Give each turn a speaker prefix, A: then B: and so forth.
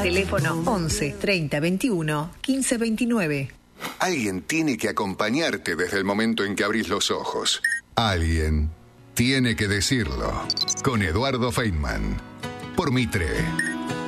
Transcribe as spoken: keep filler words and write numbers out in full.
A: Teléfono once, treinta, veintiuno, quince, veintinueve.
B: Alguien tiene que acompañarte desde el momento en que abrís los ojos. Alguien tiene que decirlo. Con Eduardo Feynman. Por Mitre.